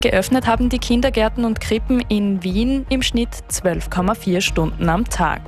Geöffnet haben die Kindergärten und Krippen in Wien im Schnitt 12,4 Stunden am Tag.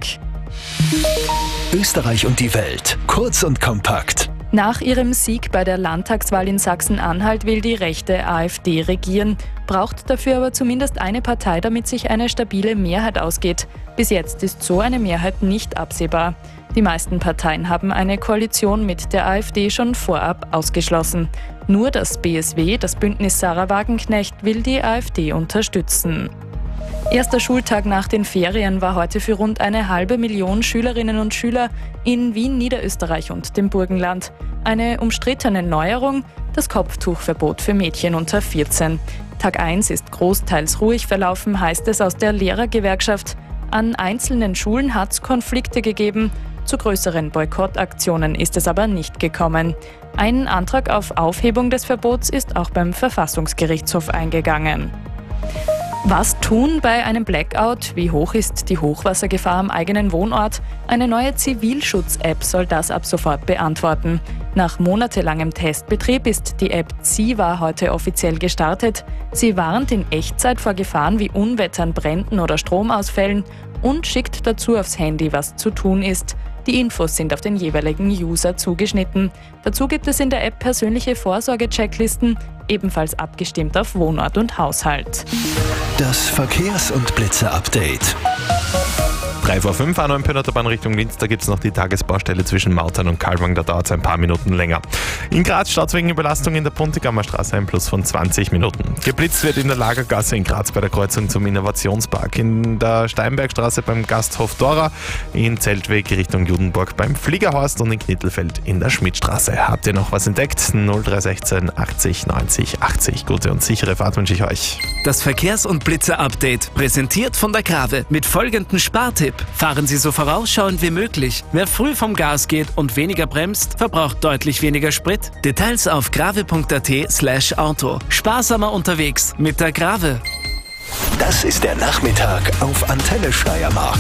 Österreich und die Welt. Kurz und kompakt. Nach ihrem Sieg bei der Landtagswahl in Sachsen-Anhalt will die rechte AfD regieren, braucht dafür aber zumindest eine Partei, damit sich eine stabile Mehrheit ausgeht. Bis jetzt ist so eine Mehrheit nicht absehbar. Die meisten Parteien haben eine Koalition mit der AfD schon vorab ausgeschlossen. Nur das BSW, das Bündnis Sarah Wagenknecht, will die AfD unterstützen. Erster Schultag nach den Ferien war heute für rund 500.000 Schülerinnen und Schüler in Wien, Niederösterreich und dem Burgenland. Eine umstrittene Neuerung, das Kopftuchverbot für Mädchen unter 14. Tag 1 ist großteils ruhig verlaufen, heißt es aus der Lehrergewerkschaft. An einzelnen Schulen hat es Konflikte gegeben. Zu größeren Boykottaktionen ist es aber nicht gekommen. Ein Antrag auf Aufhebung des Verbots ist auch beim Verfassungsgerichtshof eingegangen. Was tun bei einem Blackout? Wie hoch ist die Hochwassergefahr am eigenen Wohnort? Eine neue Zivilschutz-App soll das ab sofort beantworten. Nach monatelangem Testbetrieb ist die App Ziva heute offiziell gestartet. Sie warnt in Echtzeit vor Gefahren wie Unwettern, Bränden oder Stromausfällen und schickt dazu aufs Handy, was zu tun ist. Die Infos sind auf den jeweiligen User zugeschnitten. Dazu gibt es in der App persönliche Vorsorge-Checklisten, ebenfalls abgestimmt auf Wohnort und Haushalt. Das Verkehrs- und Blitze-Update. 3:05 Uhr, A9 Autobahn Richtung Linz, da gibt es noch die Tagesbaustelle zwischen Mautern und Kalbang, da dauert es ein paar Minuten länger. In Graz staut es wegen Überlastung in der Puntigammer Straße ein Plus von 20 Minuten. Geblitzt wird in der Lagergasse in Graz bei der Kreuzung zum Innovationspark, in der Steinbergstraße beim Gasthof Dora, in Zeltweg Richtung Judenburg beim Fliegerhorst und in Knittelfeld in der Schmidtstraße. Habt ihr noch was entdeckt? 0316 80 90 80. Gute und sichere Fahrt wünsche ich euch. Das Verkehrs- und Blitze-Update, präsentiert von der Grave mit folgendem Spartipp. Fahren Sie so vorausschauend wie möglich. Wer früh vom Gas geht und weniger bremst, verbraucht deutlich weniger Sprit. Details auf grave.at/auto. Sparsamer unterwegs mit der Grave. Das ist der Nachmittag auf Antenne Steiermark.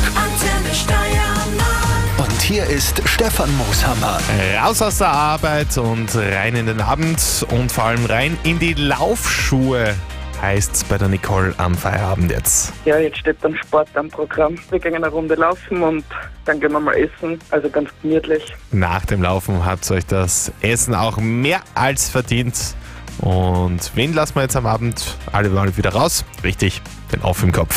Und hier ist Stefan Mooshammer. Raus aus der Arbeit und rein in den Abend und vor allem rein in die Laufschuhe. Heißt's bei der Nicole am Feierabend jetzt. Ja, jetzt steht dann Sport am Programm. Wir gehen eine Runde laufen und dann gehen wir mal essen, also ganz gemütlich. Nach dem Laufen habt ihr euch das Essen auch mehr als verdient. Und wen lassen wir jetzt am Abend alle mal wieder raus? Richtig, den Auf im Kopf.